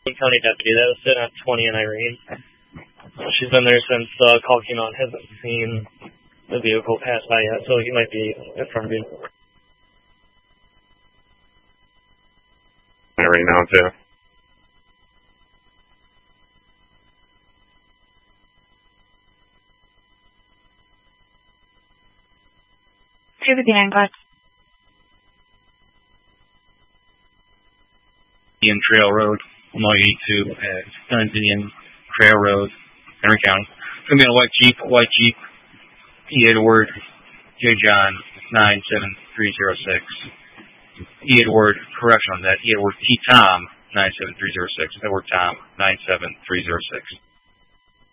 County deputy that was sitting at 20 in Irene. She's been there since call came out. Hasn't seen the vehicle pass by yet, so he might be in front of you. Right now, too. To the Gangway. Indian Trail Road, Illinois 82, Stearns Indian Trail Road, Henry County. It's going to be a white Jeep, E. Edward, J. John, 97306. E. Edward, correction on that, E. Edward T. Tom, 97306. Edward Tom, 97306.